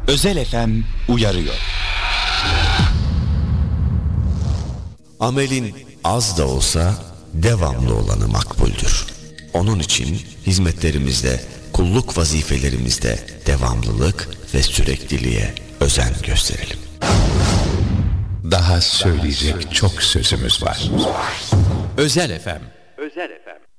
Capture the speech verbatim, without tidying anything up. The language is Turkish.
Özel F M uyarıyor. Amelin az da olsa devamlı olanı makbuldür. Onun için hizmetlerimizde, kulluk vazifelerimizde devamlılık ve sürekliliğe özen gösterelim. Daha söyleyecek çok sözümüz var. Özel F M. Özel F M.